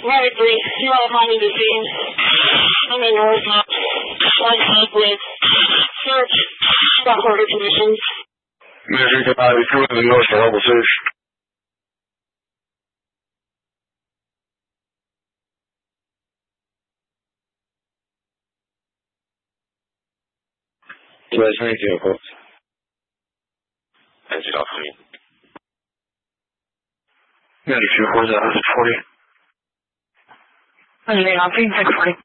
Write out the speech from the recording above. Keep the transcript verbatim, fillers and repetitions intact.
medically neurominded disease. I'm in Northmont, licensed with search stock order conditions. Measuring to ninety-two in the north for level six. Where's my vehicle? Exit off of me. ninety-two, where's that? forty. I'm in six forty.